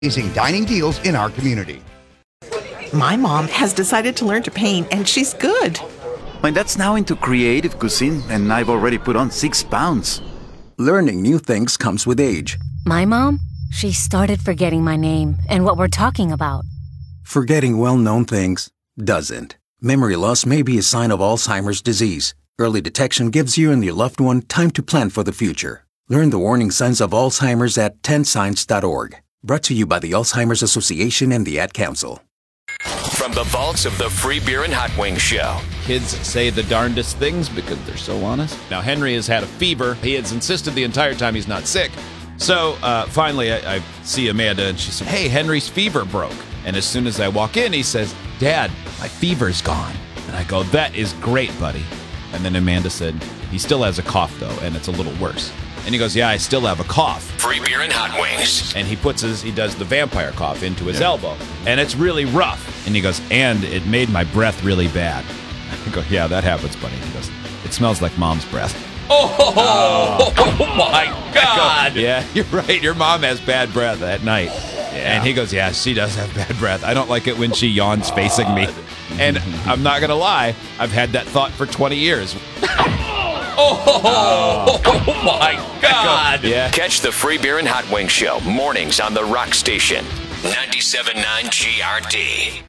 amazing dining deals in our community. My mom has decided to learn to paint, and she's good. My dad's now into creative cuisine, and I've already put on 6 pounds. Learning new things comes with age. My mom, she started forgetting my name and what we're talking about. Forgetting well-known things doesn't. Memory loss may be a sign of Alzheimer's disease. Early detection gives you and your loved one time to plan for the future. Learn the warning signs of Alzheimer's at 10signs.org. Brought to you by the Alzheimer's Association and the Ad Council. From the vaults of the Free Beer and Hot Wings Show. Kids say the darndest things because they're so honest. Now, Henry has had a fever. He has insisted the entire time he's not sick. So, finally, I see Amanda, and she said, "Hey, Henry's fever broke." And as soon as I walk in, he says, "Dad, my fever's gone." And I go, "That is great, buddy." And then Amanda said, "He still has a cough, though, and it's a little worse." And he goes, "Yeah, I still have a cough." Free Beer and Hot Wings. And he does the vampire cough into his elbow. And it's really rough. And he goes, "And it made my breath really bad." I go, "Yeah, that happens, buddy." He goes, "It smells like mom's breath." Oh my God. Go, "Yeah, you're right. Your mom has bad breath at night." Yeah. And he goes, "Yeah, she does have bad breath. I don't like it when she yawns facing me." And I'm not going to lie, I've had that thought for 20 years. Oh my God. Yeah. Catch the Free Beer and Hot Wings Show mornings on the Rock Station. 97.9 GRD.